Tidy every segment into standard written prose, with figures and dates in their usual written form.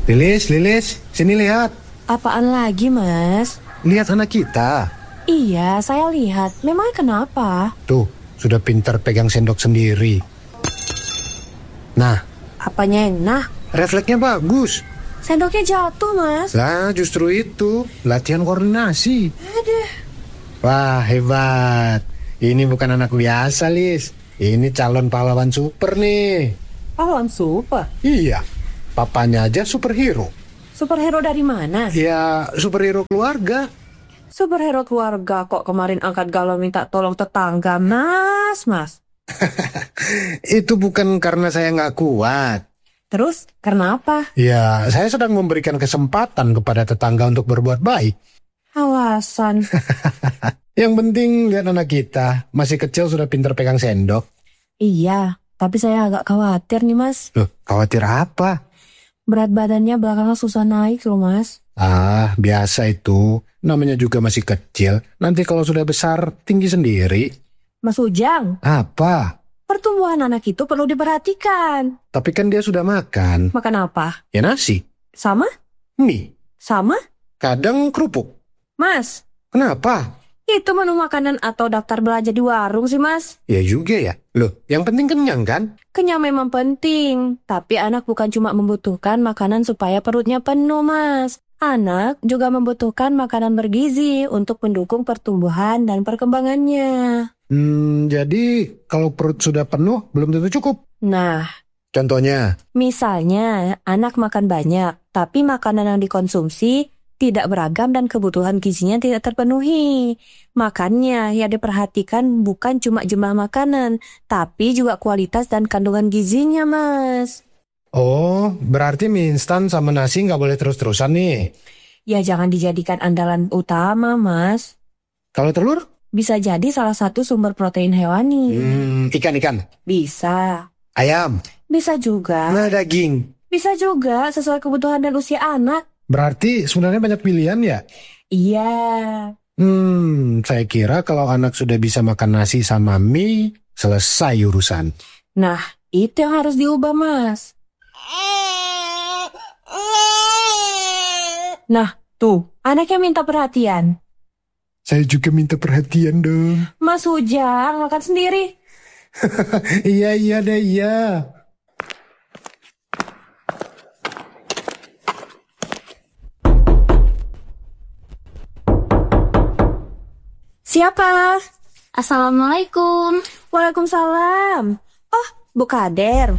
Lilis, sini lihat. Apaan lagi, Mas? Lihat anak kita. Iya, saya lihat. Memangnya kenapa? Tuh, sudah pintar pegang sendok sendiri. Nah, Apanya yang nah? refleksnya bagus. Sendoknya jatuh, Mas. Lah, justru itu. Latihan koordinasi. Aduh. Wah, hebat. Ini bukan anak biasa, Lis. Ini calon pahlawan super nih. Pahlawan super? Iya, papanya aja superhero. Superhero dari mana? Ya, superhero keluarga. Superhero keluarga kok kemarin angkat galon minta tolong tetangga, Mas. Itu bukan karena saya nggak kuat. Terus, karena apa? Ya, saya sedang memberikan kesempatan kepada tetangga untuk berbuat baik. Alasan. Yang penting lihat anak kita, masih kecil sudah pintar pegang sendok. Iya, tapi saya agak khawatir nih, Mas. Loh, khawatir apa? Berat badannya belakangan susah naik loh, Mas. Ah, biasa itu. Namanya juga masih kecil. Nanti kalau sudah besar, tinggi sendiri. Mas Ujang, Apa? pertumbuhan anak itu perlu diperhatikan. Tapi kan dia sudah makan. Makan apa? Ya nasi, Sama? mie, Sama? kadang kerupuk. Mas, Kenapa? itu menu makanan atau daftar belanja di warung sih, Mas. Ya juga ya. Loh, yang penting kenyang kan? Kenyang memang penting, tapi anak bukan cuma membutuhkan makanan supaya perutnya penuh, Mas. Anak juga membutuhkan makanan bergizi untuk mendukung pertumbuhan dan perkembangannya. Jadi kalau perut sudah penuh, belum tentu cukup. Nah, Contohnya, misalnya anak makan banyak, tapi makanan yang dikonsumsi tidak beragam dan kebutuhan gizinya tidak terpenuhi. Makanya yang diperhatikan bukan cuma jumlah makanan, tapi juga kualitas dan kandungan gizinya, Mas. oh, berarti mie instan sama nasi nggak boleh terus-terusan nih. Ya jangan dijadikan andalan utama, Mas. Kalau telur? Bisa jadi salah satu sumber protein hewani. Ikan. Bisa. Ayam. Bisa juga. Nah, daging. Bisa juga sesuai kebutuhan dan usia anak. Berarti sebenarnya banyak pilihan ya? Iya. Saya kira kalau anak sudah bisa makan nasi sama mie, selesai urusan. Nah, itu yang harus diubah, Mas. Nah, tuh, anaknya minta perhatian. Saya juga minta perhatian dong. Mas Ujang, makan sendiri. Iya deh, iya. Siapa? Assalamualaikum. Waalaikumsalam. Oh, Bu Kader.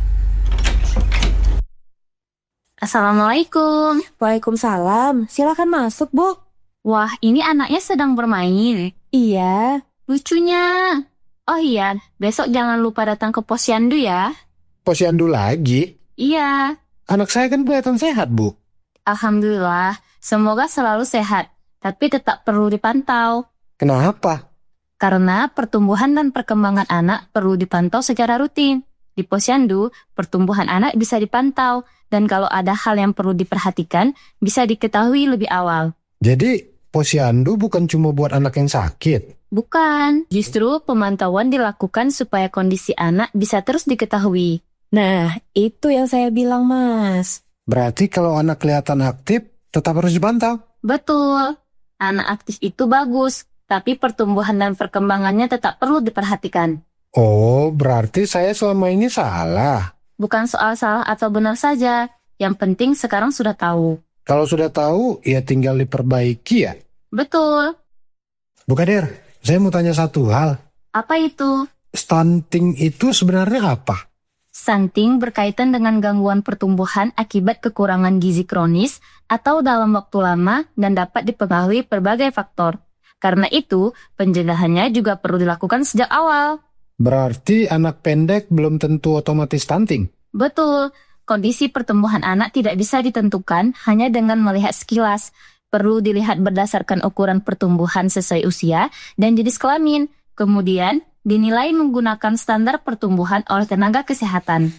Assalamualaikum. Waalaikumsalam. Silakan masuk, Bu. Wah, ini anaknya sedang bermain. Iya. Lucunya. Oh iya, besok jangan lupa datang ke posyandu ya. Posyandu lagi? Iya. Anak saya kan kelihatan sehat, Bu. Alhamdulillah, semoga selalu sehat. Tapi tetap perlu dipantau. Kenapa? Karena pertumbuhan dan perkembangan anak perlu dipantau secara rutin. Di posyandu, pertumbuhan anak bisa dipantau. Dan kalau ada hal yang perlu diperhatikan, bisa diketahui lebih awal. Jadi, posyandu bukan cuma buat anak yang sakit? Bukan, justru pemantauan dilakukan supaya kondisi anak bisa terus diketahui. Nah, itu yang saya bilang, Mas. Berarti kalau anak kelihatan aktif, tetap harus dipantau? Betul, anak aktif itu bagus, tapi pertumbuhan dan perkembangannya tetap perlu diperhatikan. Oh, berarti saya selama ini salah. Bukan soal salah atau benar saja, yang penting sekarang sudah tahu. Kalau sudah tahu, ya tinggal diperbaiki ya? Betul. Bu Kader, saya mau tanya satu hal. Apa itu? Stunting itu sebenarnya apa? Stunting berkaitan dengan gangguan pertumbuhan akibat kekurangan gizi kronis atau dalam waktu lama dan dapat dipengaruhi berbagai faktor. Karena itu, pencegahannya juga perlu dilakukan sejak awal. Berarti anak pendek belum tentu otomatis stunting? Betul, kondisi pertumbuhan anak tidak bisa ditentukan hanya dengan melihat sekilas. Perlu dilihat berdasarkan ukuran pertumbuhan sesuai usia dan jenis kelamin. Kemudian, dinilai menggunakan standar pertumbuhan oleh tenaga kesehatan.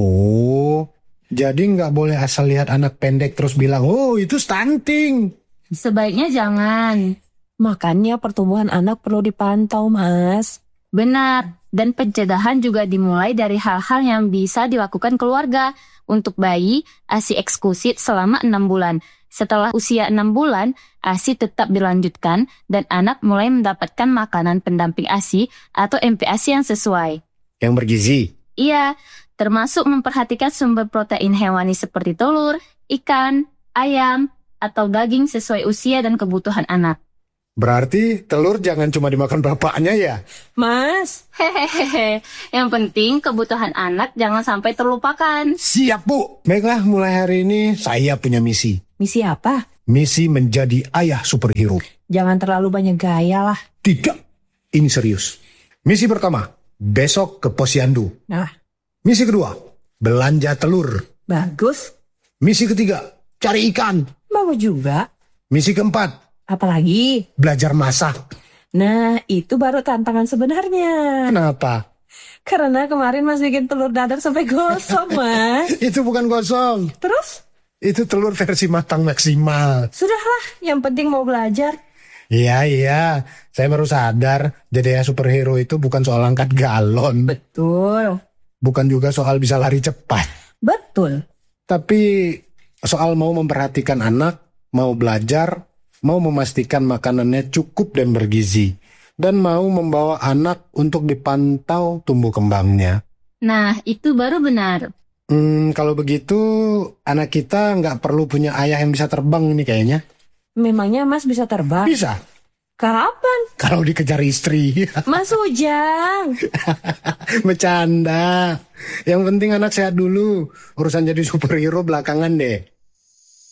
Oh, jadi nggak boleh asal lihat anak pendek terus bilang, oh itu stunting. Sebaiknya jangan. Makanya pertumbuhan anak perlu dipantau, Mas. Benar, dan pencegahan juga dimulai dari hal-hal yang bisa dilakukan keluarga, Untuk bayi, ASI eksklusif selama 6 bulan. Setelah usia 6 bulan, ASI tetap dilanjutkan dan anak mulai mendapatkan makanan pendamping ASI atau MPASI yang sesuai. Yang bergizi. Iya, termasuk memperhatikan sumber protein hewani seperti telur, ikan, ayam, atau daging sesuai usia dan kebutuhan anak. Berarti telur jangan cuma dimakan bapaknya ya? Mas, Hehehe, yang penting kebutuhan anak jangan sampai terlupakan. Siap, Bu. Baiklah, mulai hari ini saya punya misi. misi apa? Misi menjadi ayah superhero. Jangan terlalu banyak gaya lah. Tidak, ini serius. Misi pertama, besok ke Posyandu. Nah, Misi kedua, belanja telur. bagus. Misi ketiga, cari ikan. Bagus juga. Misi keempat, Apalagi? belajar masak. Nah, itu baru tantangan sebenarnya. Kenapa? Karena kemarin Mas bikin telur dadar sampai gosong, Mas. Itu bukan gosong. Terus? Itu telur versi matang maksimal. Sudahlah, yang penting mau belajar. Iya. Saya baru sadar, jadi ayah superhero itu bukan soal angkat galon. Betul. Bukan juga soal bisa lari cepat. Betul. Tapi soal mau memperhatikan anak, mau belajar, mau memastikan makanannya cukup dan bergizi. Dan mau membawa anak untuk dipantau tumbuh kembangnya. Nah, itu baru benar. Kalau begitu, anak kita nggak perlu punya ayah yang bisa terbang ini kayaknya. Memangnya Mas bisa terbang? Bisa, Kapan? kalau dikejar istri. Mas Ujang. Bercanda. Yang penting anak sehat dulu. Urusan jadi superhero belakangan deh.